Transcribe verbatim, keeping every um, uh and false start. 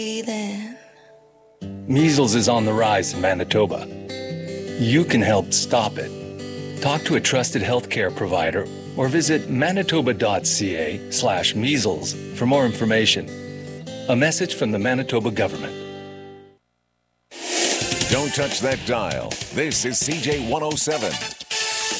Measles is on the rise in Manitoba. You can help stop it. Talk to a trusted healthcare provider or visit manitoba.ca slash measles for more information. A message from the Manitoba government. Don't touch that dial. This is C J one oh seven.